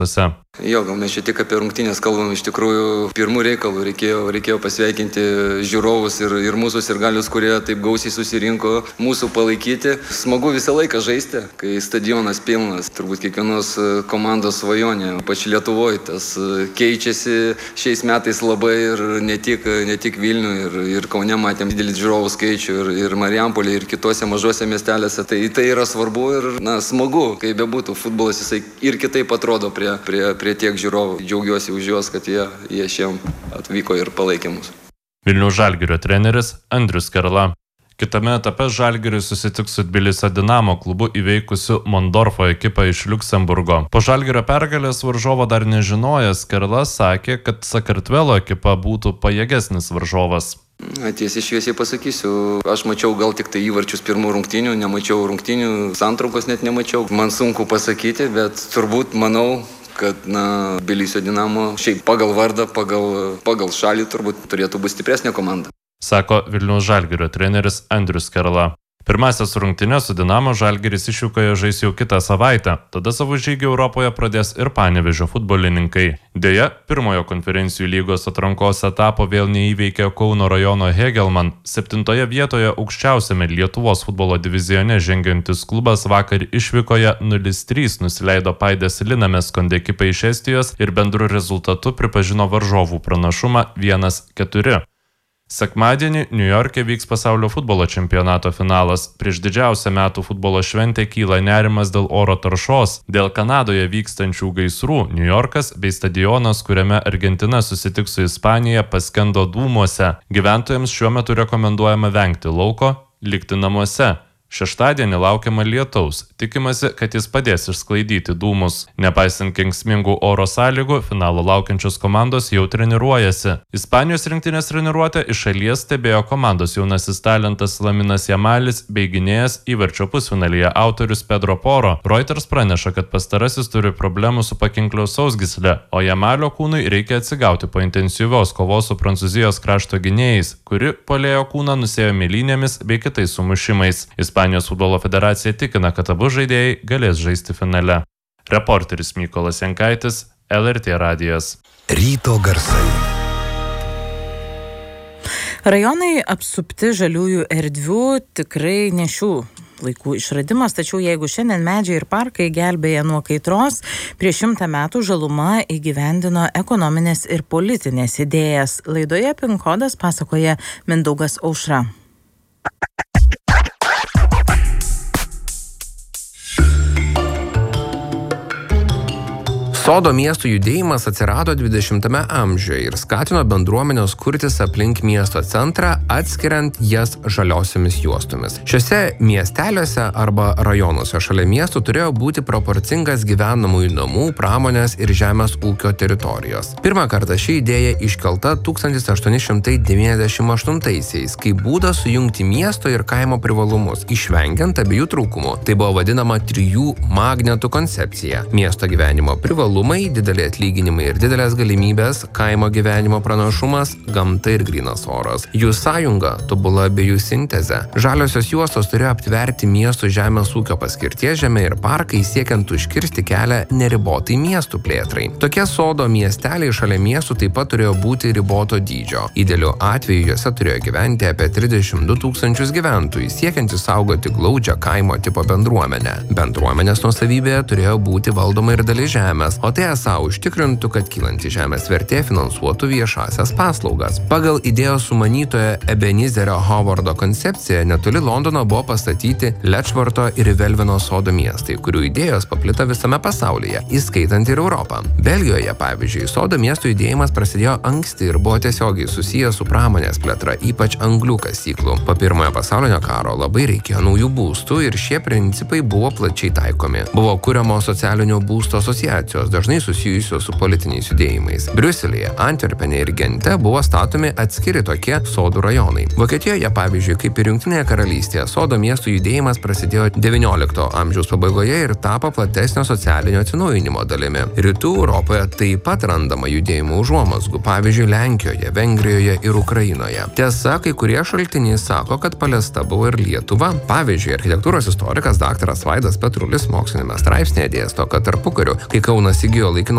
Jo, gal mes čia tik apie rungtynės kalbam, iš tikrųjų pirmų reikalų reikėjo pasveikinti žiūrovus ir mūsų sirgalius, kurie taip gausiai susirinko mūsų palaikyti. Smagu visą laiką žaisti, kai stadionas pilnas, turbūt kiekvienos komandos svajonė, ypač Lietuvoje tas keičiasi šiais metais labai ir ne tik Vilniuje ir Kaune matėm didelį žiūrovų skaičių ir Marijampolėje ir kitose mažose miestelėse. Tai yra svarbu ir smagu, kai bebūtų futbolas, jisai ir kitaip atrodo prie tiek žiūrovų. Džiaugiuosi už juos, kad jie šiandien atvyko ir palaikė mus. Vilniaus Žalgirio treneris Andrius Skerla. Kitame etape Žalgiris susitiks su Tbilisio Dinamo klubu įveikusiu Mondorfo ekipą iš Liuksemburgo. Po Žalgirio pergalės varžovo dar nežinojęs, Skerla sakė, kad Sakartvelo ekipa būtų pajėgesnis varžovas. Tiesiai šviesiai pasakysiu, aš mačiau gal tik tai įvarčius pirmų rungtynių, nemačiau rungtynių, santraukos net nemačiau. Man sunku pasakyti, bet turbūt manau, kad Tbilisio Dinamo šiaip pagal vardą, pagal šalį turbūt turėtų būti stipresnė komanda. Sako Vilniaus Žalgirio treneris Andrius Skerla. Pirmasias rungtynes su Dinamo Žalgiris išvykoje žais jau kitą savaitę, tada savo žygį Europoje pradės ir Panevėžio futbolininkai. Deja, pirmojo konferencijų lygos atrankos etapo vėl neįveikė Kauno rajono Hegelman. 7 vietoje aukščiausiame Lietuvos futbolo divizione žengiantis klubas vakar išvykoje 0-3 nusileido Paidės Linameskond ekipai iš Estijos ir bendru rezultatu pripažino varžovų pranašumą 1-4. Sekmadienį Niujorke vyks pasaulio futbolo čempionato finalas. Prieš didžiausią metų futbolo šventę kyla nerimas dėl oro taršos. Dėl Kanadoje vykstančių gaisrų Niujorkas bei stadionas, kuriame Argentina susitiks su Ispanija, paskendo dūmuose. Gyventojams šiuo metu rekomenduojama vengti lauko, likti namuose. Šeštadienį laukiama lietaus. Tikimasi, kad jis padės išsklaidyti dūmus. Nepaisant kenksmingų oro sąlygų, finalo laukiančios komandos jau treniruojasi. Ispanijos rinktinės treniruotę iš šalies stebėjo komandos jaunasis talentas Laminas Jamalis bei gynėjas įvarčio pusfinalyje autorius Pedro Poro. Reuters praneša, kad pastarasis turi problemų su pakinklio sausgysle, o Jamalio kūnui reikia atsigauti po intensyvios kovos su Prancūzijos krašto gynėjais, kuri puolėjo kūną nusėjo mėlynėmis bei kitais sumušimais. Ispanijos futbolo federacija tikina, kad abu žaidėjai galės žaisti finale. Reporteris Mykolas Jankaitis, LRT radijas. Ryto garsai. Rajonai apsupti žaliųjų erdvių tikrai ne šių laikų išradimas, tačiau jeigu šiandien medžiai ir parkai gelbėja nuo kaitros, prieš 100 metų Žaluma įgyvendino ekonominės ir politinės idėjas. Laidoje PIN kodas pasakoja Mindaugas Aušra. Sodo miestų judėjimas atsirado 20-ame amžiuje ir skatino bendruomenės kurtis aplink miesto centrą, atskiriant jas žaliosiomis juostomis. Šiuose miesteliuose arba rajonuose šalia miestų turėjo būti proporcingas gyvenamųjų namų, pramonės ir žemės ūkio teritorijos. Pirmą kartą ši idėja iškelta 1898-aisiais, kaip būdas sujungti miesto ir kaimo privalumus, išvengiant abiejų trūkumų. Tai buvo vadinama 3 magnetų koncepcija. Miesto gyvenimo privalumai, dideli atlyginimai ir didelės galimybės, kaimo gyvenimo pranašumas, gamta ir grynas oras. Jų sąjunga tobula abiejų sintezė. Žaliosios juostos turėjo aptverti miestų žemės ūkio paskirties žemė ir parkai, siekiant užkirsti kelią neribotai miestų plėtrai. Tokie sodo miesteliai šalia miestų taip pat turėjo būti riboto dydžio. Idealiu atveju juose turėjo gyventi apie 32 000 gyventojų, siekiant išsaugoti glaudžią kaimo tipo bendruomenę. Bendruomenės nuosavybėje turėjo būti valdoma ir dalis žemės, o tai esą užtikrintų, kad kylanti žemės vertė finansuotų viešasias paslaugas. Pagal idėjos sumanytojo Ebenezerio Howardo koncepciją netoli Londono buvo pastatyti Letchworto ir Velvino sodo miestai, kurių idėjos paplito visame pasaulyje, įskaitant ir Europą. Belgijoje, pavyzdžiui, sodo miestų judėjimas prasidėjo anksti ir buvo tiesiogiai susijęs su pramonės plėtra, ypač anglių kasyklų. Po Pirmojo pasaulinio karo labai reikėjo naujų būstų ir šie principai buvo plačiai taikomi. Buvo kuriamos socialinio būsto asociacijos, dažnai susijusios su politiniais judėjimais. Briuselyje, Antverpene ir Gente buvo statomi atskiri tokie sodų rajonai. Vokietijoje, pavyzdžiui, kaip ir Jungtinėje karalystėje, sodo miestų judėjimas prasidėjo XIX amžiaus pabaigoje ir tapo platesnio socialinio atsinaujinimo dalimi. Rytų Europoje taip pat randama judėjimo užuomazgų, pavyzdžiui, Lenkijoje, Vengrijoje ir Ukrainoje. Tiesa, kai kurie šaltiniai sako, kad paliesta buvo ir Lietuva. Pavyzdžiui, architektūros istorikas dr. Vaidas Petrulis mokslinėme straipsnėje dėsto, kad tarpukariu, kai Kaunas įgijo laikino